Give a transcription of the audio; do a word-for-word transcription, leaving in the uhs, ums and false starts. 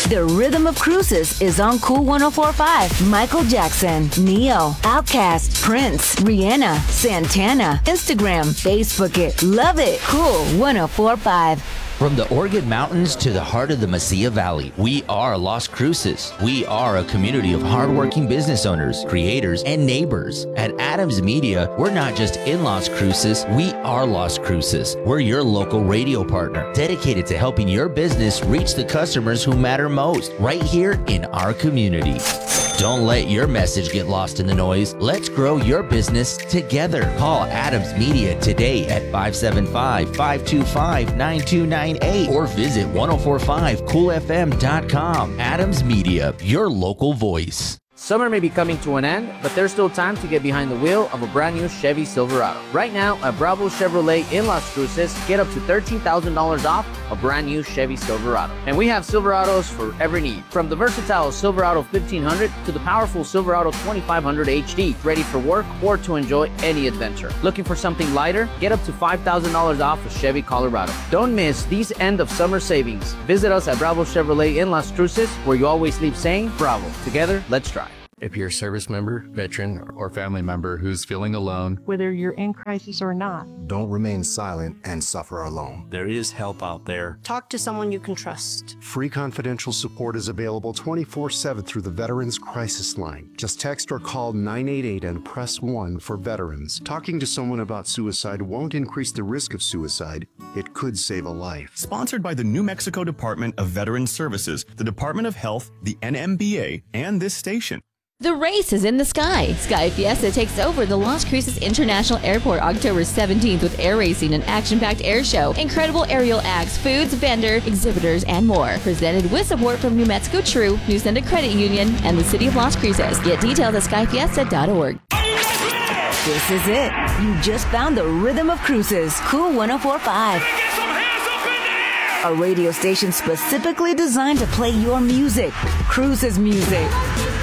The Rhythm of Cruises is on Cool one oh four point five. Michael Jackson, Neo, Outkast, Prince, Rihanna, Santana. Instagram, Facebook it. Love it. Cool one oh four point five. From the Organ Mountains to the heart of the Mesilla Valley, we are Las Cruces. We are a community of hardworking business owners, creators, and neighbors. At Adams Media, we're not just in Las Cruces, we are Las Cruces. We're your local radio partner, dedicated to helping your business reach the customers who matter most, right here in our community. Don't let your message get lost in the noise. Let's grow your business together. Call Adams Media today at five seven five, five two five, nine two nine eight or visit ten forty-five cool f m dot com. Adams Media, your local voice. Summer may be coming to an end, but there's still time to get behind the wheel of a brand new Chevy Silverado. Right now, at Bravo Chevrolet in Las Cruces, get up to thirteen thousand dollars off a brand new Chevy Silverado. And we have Silverados for every need, from the versatile Silverado fifteen hundred to the powerful Silverado twenty-five hundred H D, ready for work or to enjoy any adventure. Looking for something lighter? Get up to five thousand dollars off a Chevy Colorado. Don't miss these end of summer savings. Visit us at Bravo Chevrolet in Las Cruces, where you always leave saying, Bravo. Together, let's drive. If you're a service member, veteran, or family member who's feeling alone, whether you're in crisis or not, don't remain silent and suffer alone. There is help out there. Talk to someone you can trust. Free confidential support is available twenty-four seven through the Veterans Crisis Line. Just text or call nine eight eight and press one for veterans. Talking to someone about suicide won't increase the risk of suicide. It could save a life. Sponsored by the New Mexico Department of Veterans Services, the Department of Health, the N M B A, and this station. The race is in the sky. Sky Fiesta takes over the Las Cruces International Airport October seventeenth with air racing and action-packed air show, incredible aerial acts, foods, vendor, exhibitors, and more. Presented with support from New Mexico True, New Senda Credit Union, and the City of Las Cruces. Get details at sky fiesta dot org. This is it. You just found the Rhythm of Cruces. Cool one oh four point five. A radio station specifically designed to play your music. Cruces music.